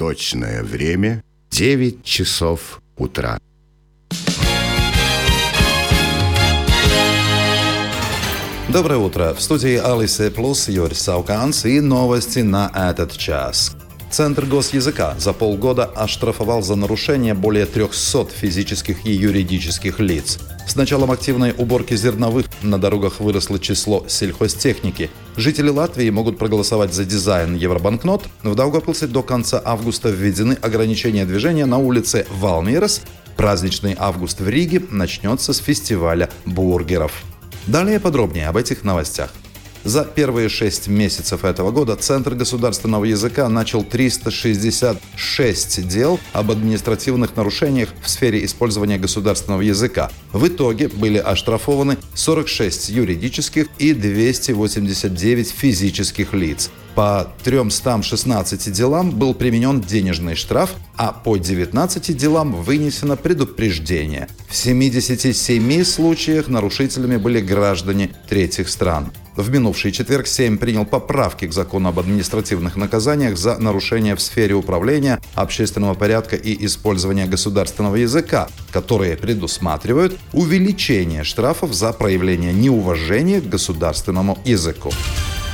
Точное время 9 часов утра. Доброе утро. В студии Алисе Плюс Юрий Сауканс и новости на этот час. Центр госязыка за полгода оштрафовал за нарушение более 300 физических и юридических лиц. С началом активной уборки зерновых на дорогах выросло число сельхозтехники. Жители Латвии могут проголосовать за дизайн евробанкнот. В Даугавпилсе до конца августа введены ограничения движения на улице Валмирас. Праздничный август в Риге начнется с фестиваля бургеров. Далее подробнее об этих новостях. За первые 6 месяцев этого года Центр государственного языка начал 366 дел об административных нарушениях в сфере использования государственного языка. В итоге были оштрафованы 46 юридических и 289 физических лиц. По 316 делам был применен денежный штраф, а по 19 делам вынесено предупреждение. В 77 случаях нарушителями были граждане третьих стран. В минувший четверг Сейм принял поправки к закону об административных наказаниях за нарушения в сфере управления, общественного порядка и использования государственного языка, которые предусматривают увеличение штрафов за проявление неуважения к государственному языку.